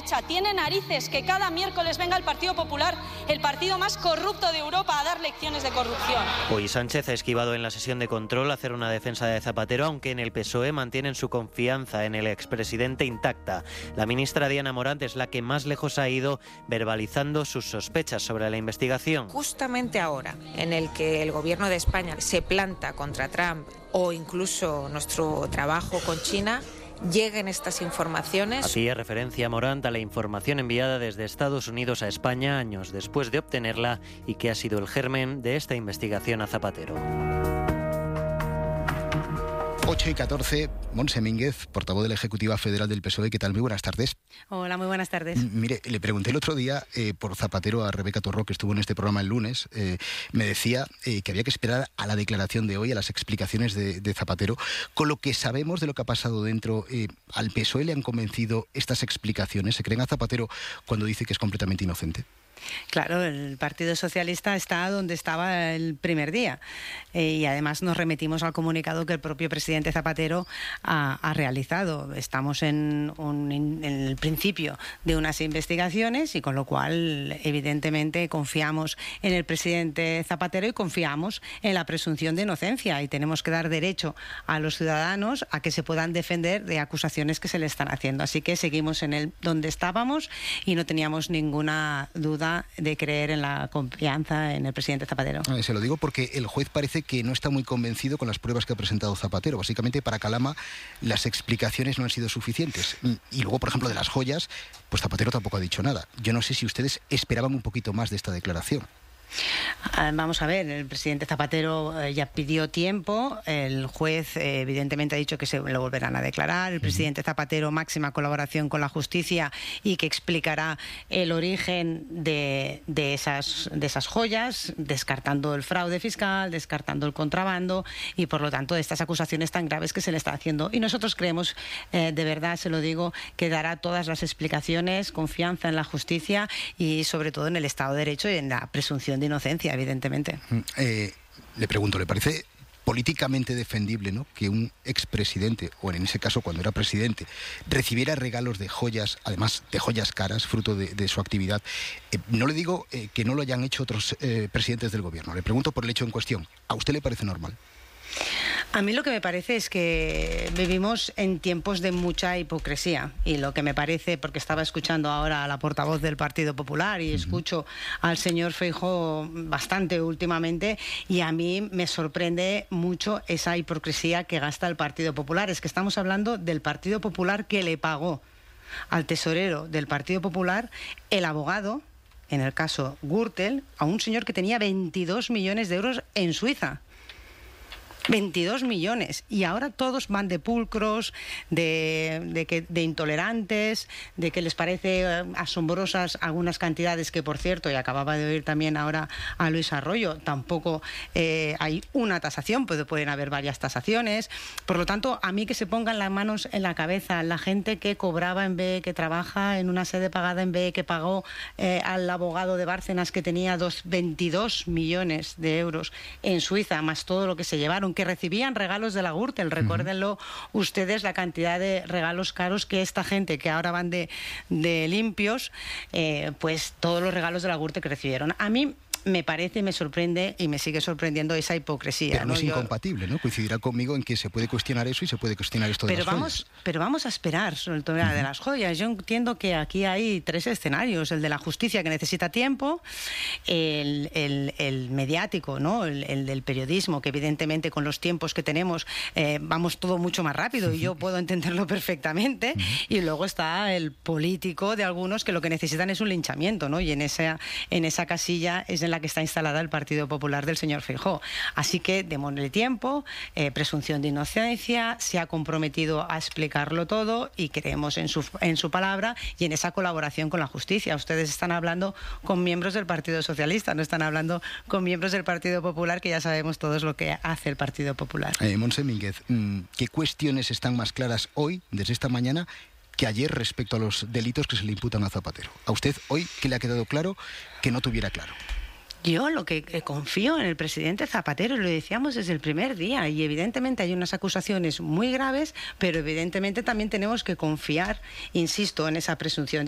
derecha tiene narices que cada miércoles venga el Partido Popular, el partido más corrupto de Europa, a dar lecciones de corrupción. Hoy Sánchez ha esquivado en la sesión de control hacer una defensa de Zapatero, aunque en el PSOE mantienen su confianza en el expresidente intacta. La ministra Diana Morant es la que más lejos ha ido, verbalizando sus sospechas sobre la investigación. Justamente ahora, en el que el gobierno de España se planta contra Trump o incluso nuestro trabajo con China, lleguen estas informaciones. Hacía referencia Morant a la información enviada desde Estados Unidos a España años después de obtenerla y que ha sido el germen de esta investigación a Zapatero. 8:14, Montse Mínguez, portavoz de la Ejecutiva Federal del PSOE. ¿Qué tal? Muy buenas tardes. Hola, muy buenas tardes. Mire, le pregunté el otro día por Zapatero a Rebeca Torró, que estuvo en este programa el lunes. Me decía que había que esperar a la declaración de hoy, a las explicaciones de Zapatero. Con lo que sabemos de lo que ha pasado dentro, ¿al PSOE le han convencido estas explicaciones? ¿Se creen a Zapatero cuando dice que es completamente inocente? Claro, el Partido Socialista está donde estaba el primer día y además nos remitimos al comunicado que el propio presidente Zapatero ha realizado. Estamos en el principio de unas investigaciones y con lo cual evidentemente confiamos en el presidente Zapatero y confiamos en la presunción de inocencia y tenemos que dar derecho a los ciudadanos a que se puedan defender de acusaciones que se le están haciendo. Así que seguimos donde estábamos y no teníamos ninguna duda de creer en la confianza en el presidente Zapatero. Se lo digo porque el juez parece que no está muy convencido con las pruebas que ha presentado Zapatero. Básicamente, para Calama, las explicaciones no han sido suficientes. Y luego, por ejemplo, de las joyas, pues Zapatero tampoco ha dicho nada. Yo no sé si ustedes esperaban un poquito más de esta declaración. Vamos a ver, el presidente Zapatero ya pidió tiempo, el juez evidentemente ha dicho que se lo volverán a declarar, el presidente Zapatero máxima colaboración con la justicia y que explicará el origen de esas joyas, descartando el fraude fiscal, descartando el contrabando y por lo tanto de estas acusaciones tan graves que se le está haciendo. Y nosotros creemos, de verdad se lo digo, que dará todas las explicaciones, confianza en la justicia y sobre todo en el Estado de Derecho y en la presunción de inocencia, evidentemente. Le pregunto, ¿le parece políticamente defendible, ¿no?, que un expresidente, o en ese caso cuando era presidente, recibiera regalos de joyas, además de joyas caras, fruto de su actividad? No le digo que no lo hayan hecho otros presidentes del gobierno, le pregunto por el hecho en cuestión. ¿A usted le parece normal? A mí lo que me parece es que vivimos en tiempos de mucha hipocresía y lo que me parece, porque estaba escuchando ahora a la portavoz del Partido Popular y escucho al señor Feijóo bastante últimamente y a mí me sorprende mucho esa hipocresía que gasta el Partido Popular. Es que estamos hablando del Partido Popular que le pagó al tesorero del Partido Popular el abogado, en el caso Gürtel, a un señor que tenía 22 millones de euros en Suiza. 22 millones. Y ahora todos van de pulcros, de intolerantes, de que les parece asombrosas algunas cantidades que, por cierto, y acababa de oír también ahora a Luis Arroyo, tampoco hay una tasación, pueden haber varias tasaciones. Por lo tanto, a mí que se pongan las manos en la cabeza la gente que cobraba en B, que trabaja en una sede pagada en B, que pagó al abogado de Bárcenas que tenía 22 millones de euros en Suiza, más todo lo que se llevaron, que recibían regalos de la Gürtel. Recuérdenlo ustedes, la cantidad de regalos caros que esta gente que ahora van de limpios, pues todos los regalos de la Gürtel que recibieron. A mí me parece y me sorprende y me sigue sorprendiendo esa hipocresía. Pero no es incompatible, ¿no? Coincidirá conmigo en que se puede cuestionar eso y se puede cuestionar esto de las joyas. Pero vamos a esperar sobre el tema de las joyas. Yo entiendo que aquí hay tres escenarios: el de la justicia, que necesita tiempo, el mediático, ¿no?, el del periodismo, que evidentemente con los tiempos que tenemos vamos todo mucho más rápido y yo puedo entenderlo perfectamente, y luego está el político de algunos que lo que necesitan es un linchamiento, ¿no? Y en esa casilla es en la que está instalada el Partido Popular del señor Feijóo. Así que démosle tiempo, presunción de inocencia, se ha comprometido a explicarlo todo y creemos en su palabra y en esa colaboración con la justicia. Ustedes están hablando con miembros del Partido Socialista, no están hablando con miembros del Partido Popular, que ya sabemos todos lo que hace el Partido Popular. Montse Mínguez, ¿qué cuestiones están más claras hoy, desde esta mañana, que ayer respecto a los delitos que se le imputan a Zapatero? ¿A usted hoy qué le ha quedado claro que no tuviera claro? Yo lo que confío en el presidente Zapatero, lo decíamos desde el primer día, y evidentemente hay unas acusaciones muy graves, pero evidentemente también tenemos que confiar, insisto, en esa presunción